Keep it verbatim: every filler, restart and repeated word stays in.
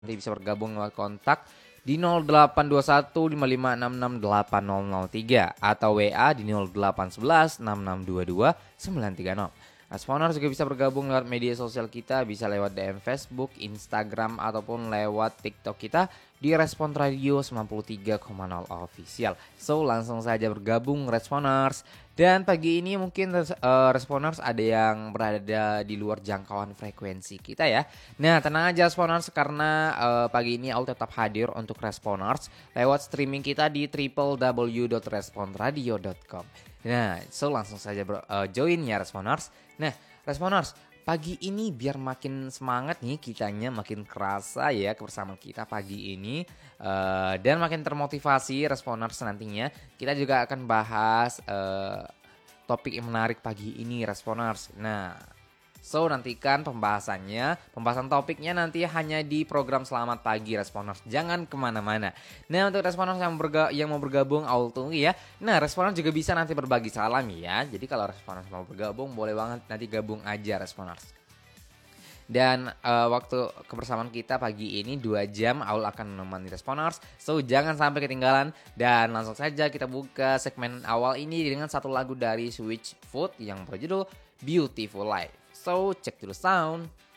Nanti bisa bergabung lewat kontak di nol delapan dua satu lima lima enam enam delapan nol nol tiga atau W A di nol delapan satu satu enam enam dua dua sembilan tiga nol. Responers juga bisa bergabung lewat media sosial kita, bisa lewat D M Facebook, Instagram, ataupun lewat TikTok kita di Respon Radio sembilan puluh tiga koma nol Official. So, langsung saja bergabung Responers. Dan pagi ini mungkin uh, Responers ada yang berada di luar jangkauan frekuensi kita ya. Nah, tenang aja Responers, karena uh, pagi ini aku tetap hadir untuk Responers lewat streaming kita di w w w dot respon radio dot com. Nah, so langsung saja bro, uh, join ya Responers. Nah, Responers, pagi ini biar makin semangat nih kitanya, makin kerasa ya kebersamaan kita pagi ini, uh, dan makin termotivasi Responers nantinya. Kita juga akan bahas uh, topik yang menarik pagi ini Responers. Nah, so nantikan pembahasannya, pembahasan topiknya nanti hanya di program Selamat Pagi Responers. Jangan kemana-mana. Nah, untuk Responers yang, berga- yang mau bergabung, Aul tunggu ya. Nah, Responers juga bisa nanti berbagi salam ya. Jadi kalau Responers mau bergabung, boleh banget nanti gabung aja Responers. Dan uh, waktu kebersamaan kita pagi ini dua jam, Aul akan menemani Responers. So jangan sampai ketinggalan. Dan langsung saja kita buka segmen awal ini dengan satu lagu dari Switch Food yang berjudul Beautiful Life. So check to the sound.